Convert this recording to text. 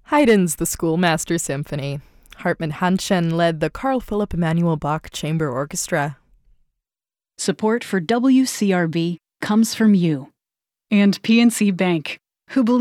Haydn's The Schoolmaster Symphony. Hartmut Hanschen led the Carl Philipp Emanuel Bach Chamber Orchestra. Support for WCRB comes from you and PNC Bank, who believes